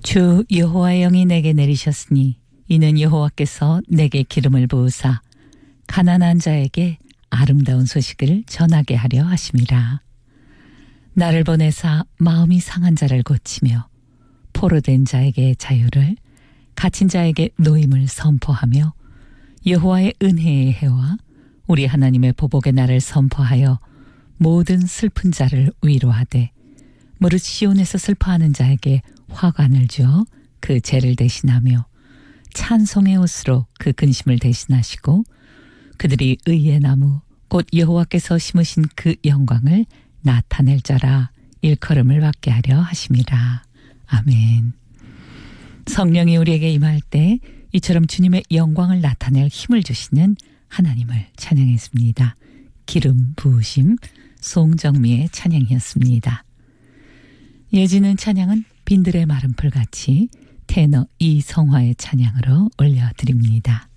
주 여호와의 영이 내게 내리셨으니 이는 여호와께서 내게 기름을 부으사 가난한 자에게 아름다운 소식을 전하게 하려 하심이라. 나를 보내사 마음이 상한 자를 고치며 포로된 자에게 자유를, 갇힌 자에게 노임을 선포하며 여호와의 은혜의 해와 우리 하나님의 보복의 날을 선포하여 모든 슬픈 자를 위로하되 무릇 시온에서 슬퍼하는 자에게 화관을 주어 그 죄를 대신하며 찬송의 옷으로 그 근심을 대신하시고 그들이 의의 나무 곧 여호와께서 심으신 그 영광을 나타낼 자라 일컬음을 받게 하려 하심이라. 아멘. 성령이 우리에게 임할 때 이처럼 주님의 영광을 나타낼 힘을 주시는 하나님을 찬양했습니다. 기름 부으심 송정미의 찬양이었습니다. 이어지는 찬양은 빈들의 마른 풀같이 테너 이성화의 찬양으로 올려드립니다.